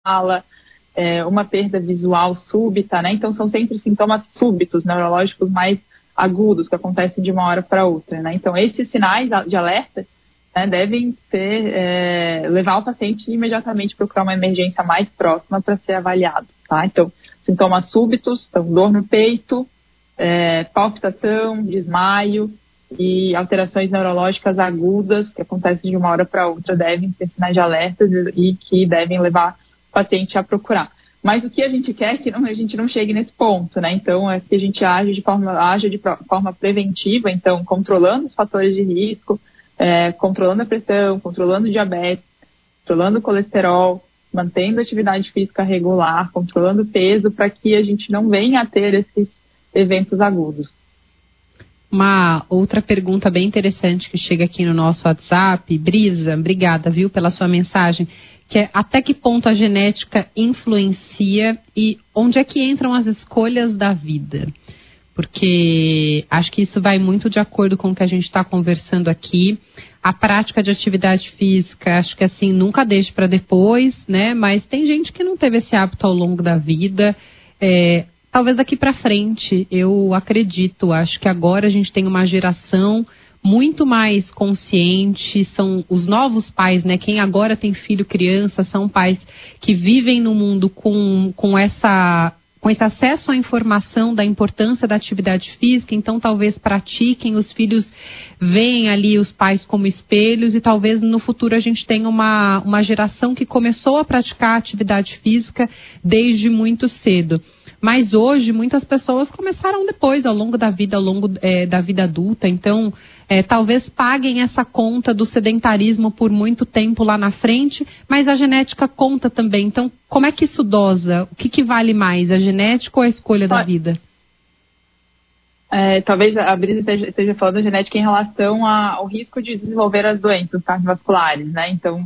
fala, uma perda visual súbita, né? Então, são sempre sintomas súbitos, neurológicos mais agudos, que acontecem de uma hora para outra, né? Então, esses sinais de alerta, né, devem levar o paciente imediatamente procurar uma emergência mais próxima para ser avaliado, tá? Então, sintomas súbitos, então, dor no peito, palpitação, desmaio e alterações neurológicas agudas que acontecem de uma hora para outra devem ser sinais de alerta e que devem levar o paciente a procurar. Mas o que a gente quer é que a gente não chegue nesse ponto, né? Então, é que a gente aja de forma preventiva, então, controlando os fatores de risco, controlando a pressão, controlando o diabetes, controlando o colesterol, mantendo a atividade física regular, controlando o peso, para que a gente não venha a ter esses eventos agudos. Uma outra pergunta bem interessante que chega aqui no nosso WhatsApp, Brisa, obrigada, viu, pela sua mensagem, que é: até que ponto a genética influencia e onde é que entram as escolhas da vida? Porque acho que isso vai muito de acordo com o que a gente está conversando aqui. A prática de atividade física, acho que assim, nunca deixe para depois, né? Mas tem gente que não teve esse hábito ao longo da vida. Talvez daqui para frente, eu acredito, acho que agora a gente tem uma geração muito mais consciente, são os novos pais, né? Quem agora tem filho, criança, são pais que vivem no mundo com esse acesso à informação da importância da atividade física, então talvez pratiquem, os filhos veem ali os pais como espelhos e talvez no futuro a gente tenha uma geração que começou a praticar atividade física desde muito cedo. Mas hoje muitas pessoas começaram depois, ao longo da vida, da vida adulta, então talvez paguem essa conta do sedentarismo por muito tempo lá na frente, mas a genética conta também. Então, como é que isso dosa? O que vale mais, a genética ou a escolha da vida? Talvez a Brisa esteja falando da genética em relação ao risco de desenvolver as doenças cardiovasculares, né? Então,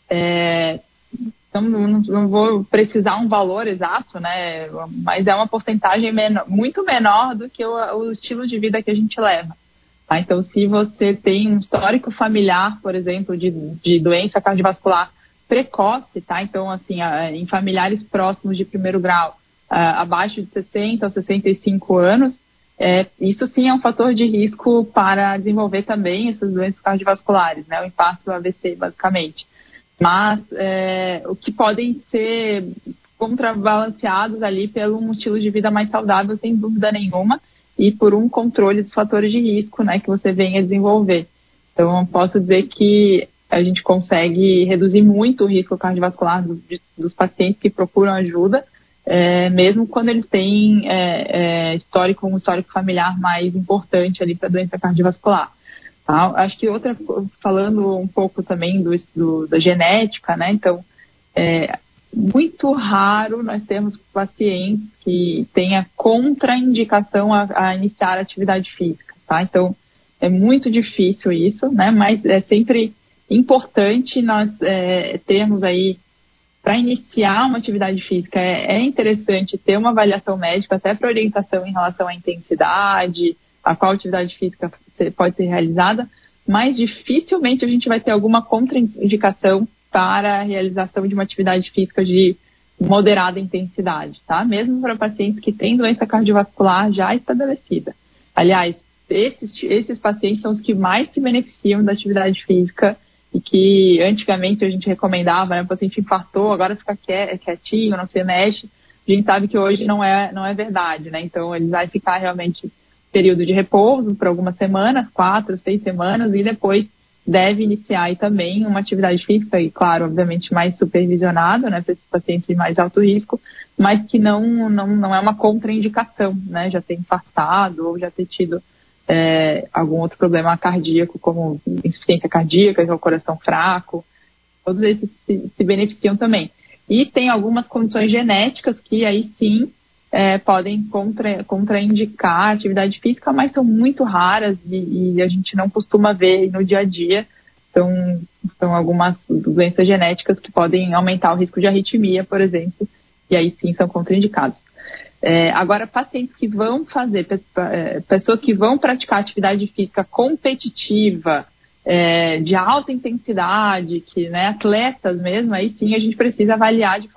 não vou precisar um valor exato, né? Mas é uma porcentagem muito menor do que o estilo de vida que a gente leva. Tá? Então, se você tem um histórico familiar, por exemplo, de doença cardiovascular precoce, tá? Então, assim, em familiares próximos de primeiro grau, abaixo de 60 ou 65 anos, isso sim é um fator de risco para desenvolver também essas doenças cardiovasculares, né? O infarto do AVC, basicamente. Mas o que podem ser contrabalanceados ali pelo um estilo de vida mais saudável, sem dúvida nenhuma, e por um controle dos fatores de risco, né, que você venha desenvolver. Então, eu posso dizer que a gente consegue reduzir muito o risco cardiovascular dos pacientes que procuram ajuda, mesmo quando eles têm um histórico familiar mais importante ali para a doença cardiovascular. Tá? Acho que falando um pouco também da genética, né? Então, muito raro nós termos pacientes que tenha contraindicação a iniciar atividade física, tá? Então, é muito difícil isso, né? Mas é sempre importante nós termos aí, para iniciar uma atividade física, é interessante ter uma avaliação médica, até para orientação em relação à intensidade, a qual atividade física pode ser realizada, mas dificilmente a gente vai ter alguma contraindicação para a realização de uma atividade física de moderada intensidade, tá? Mesmo para pacientes que têm doença cardiovascular já estabelecida. Aliás, esses pacientes são os que mais se beneficiam da atividade física e que antigamente a gente recomendava, né? O paciente infartou, agora fica quietinho, não se mexe. A gente sabe que hoje não é verdade, né? Então, ele vai ficar realmente período de repouso por algumas semanas, 4, 6 semanas, e depois deve iniciar aí também uma atividade física, e claro, obviamente mais supervisionada, né, para esses pacientes de mais alto risco, mas que não é uma contraindicação, né, já ter infartado ou já ter tido algum outro problema cardíaco, como insuficiência cardíaca, que é o coração fraco, todos esses se beneficiam também. E tem algumas condições genéticas que aí sim podem contraindicar a atividade física, mas são muito raras e a gente não costuma ver no dia a dia. São algumas doenças genéticas que podem aumentar o risco de arritmia, por exemplo, e aí sim são contraindicados. Agora, pacientes que vão pessoas que vão praticar atividade física competitiva, de alta intensidade, atletas mesmo, aí sim a gente precisa avaliar de